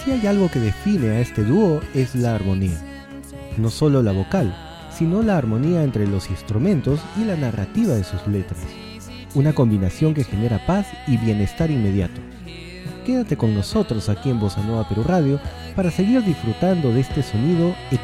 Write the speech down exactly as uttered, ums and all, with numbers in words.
Si hay algo que define a este dúo es la armonía. No solo la vocal, sino la armonía entre los instrumentos y la narrativa de sus letras. Una combinación que genera paz y bienestar inmediato. Quédate con nosotros aquí en Bossa Nova Perú Radio para seguir disfrutando de este sonido